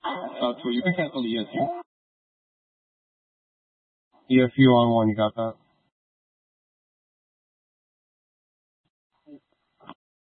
True. You can cancel ESU. EFU on one. You got that?